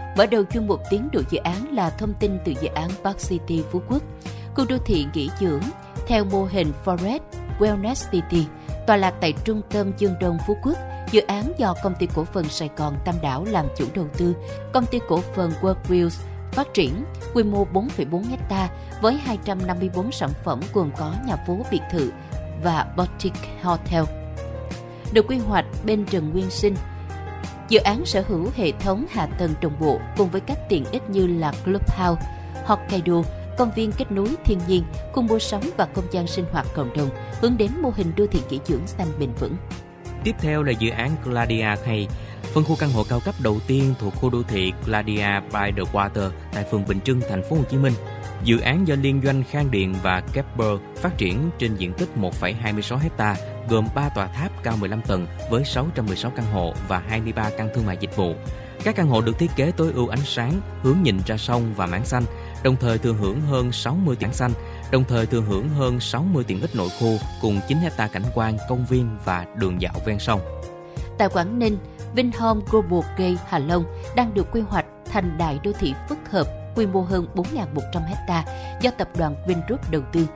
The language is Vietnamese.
Mở đầu chuyên mục tiến độ dự án là thông tin từ dự án Park City Phú Quốc. Khu đô thị nghỉ dưỡng theo mô hình Forest Wellness City, tọa lạc tại trung tâm Dương Đông Phú Quốc. Dự án do Công ty Cổ phần Sài Gòn Tam Đảo làm chủ đầu tư, Công ty Cổ phần Worldviews phát triển, quy mô 4,4 ha với 254 sản phẩm gồm có nhà phố, biệt thự và boutique hotel. Được quy hoạch bên rừng nguyên sinh, dự án sở hữu hệ thống hạ tầng đồng bộ cùng với các tiện ích như là Clubhouse, Hokkaido, công viên kết nối thiên nhiên, khu mua sắm và không gian sinh hoạt cộng đồng, hướng đến mô hình đô thị nghỉ dưỡng xanh bền vững. Tiếp theo là dự án Claudia Hay, phân khu căn hộ cao cấp đầu tiên thuộc khu đô thị Claudia by the Water tại phường Bình Trưng, thành phố Hồ Chí Minh. Dự án do liên doanh Khang Điện và Kepler phát triển trên diện tích 1,26 ha, gồm 3 tòa tháp cao 15 tầng với 616 căn hộ và 23 căn thương mại dịch vụ. Các căn hộ được thiết kế tối ưu ánh sáng, hướng nhìn ra sông và mảng xanh, đồng thời thừa hưởng hơn 60 tiện ích nội khu cùng 9 ha cảnh quan, công viên và đường dạo ven sông. Tại Quảng Ninh, Vinhome Global Gate Hạ Long đang được quy hoạch thành đại đô thị phức hợp quy mô hơn 4.100 ha do tập đoàn Vingroup đầu tư.